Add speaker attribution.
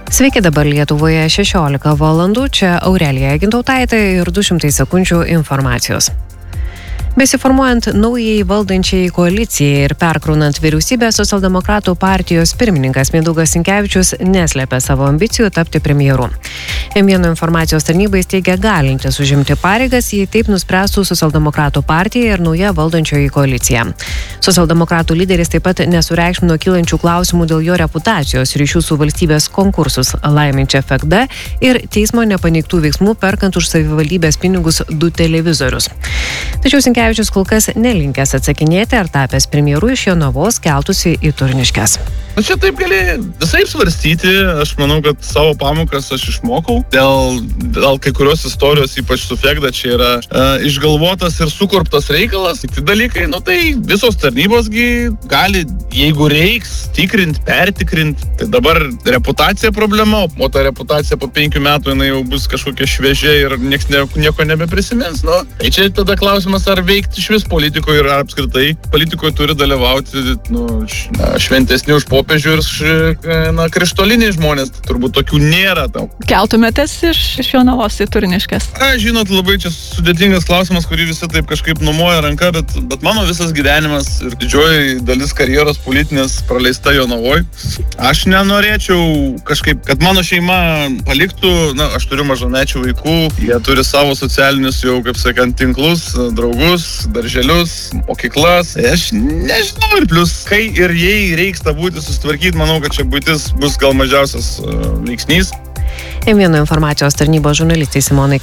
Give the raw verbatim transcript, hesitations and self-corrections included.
Speaker 1: Sveiki, dabar Lietuvoje šešiolika valandų, čia Aurelija Gintautaitė ir du šimtai sekundžių informacijos. Besiformuojant naujai valdančiai koalicijai ir perkraunant vyriausybę, socialdemokratų partijos pirmininkas Mindaugas Sinkevičius neslėpė savo ambicijų tapti premjeru. em vieno informacijos tarnybai teigia galintis užimti pareigas, jei taip nuspręstų socialdemokratų partija ir nauja valdančioji koalicija. Socialdemokratų lyderis taip pat nesureikšmino kylančių klausimų dėl jo reputacijos, ryšių su valstybės konkursus laiminčia F G D ir teismo nepaneigtų veiksmų perkant už savivaldybės pinigus du televizorius. Tačiau Sinkevičius kol kas nelinkęs atsakinėti, ar tapęs premjeru iš Jonavos keltųsi į Turniškes.
Speaker 2: Na čia taip gali visai svarstyti, aš manau, kad savo pamokas aš išmokau. Dėl, dėl kai kurios istorijos, ypač su F G D, čia yra e, išgalvotas ir sukurptas reikalas. Tik dalykai, nu tai visos tarnybosgi gali, jeigu reiks, tikrint, pertikrint. Tai dabar reputacija problema, o ta reputacija po penkių metų jinai jau bus kažkokia šviežia ir nieks ne, nieko nebeprisimins. Nu, tai čia tada klausimas, ar veikti iš vis politikoje ir apskritai politikoje turi dalyvauti nu, na, šventesni už popiežių ir na, krištoliniai žmonės. Turbūt tokių nėra tau.
Speaker 3: Keltumėtės iš, iš Jonavos į Turniškes?
Speaker 2: Na, žinot, labai čia sudėtingas klausimas, kurį visi taip kažkaip numoja ranka, bet, bet mano visas gyvenimas ir didžioji dalis karjeros politinės praleista Jonavoj. Aš nenorėčiau kažkaip, kad mano šeima paliktų, na, aš turiu mažamečių vaikų, jie turi savo socialinius jau, kaip sakant, tinklus, draugus, darželius, mokyklas. Aš nežinau ir plus, kai ir jei reiks tą būti susitvarkyti, manau, kad čia būtis bus gal mažiausias uh, veiksnys.
Speaker 1: em vieno informacijos tarnybos žurnalistai Simonai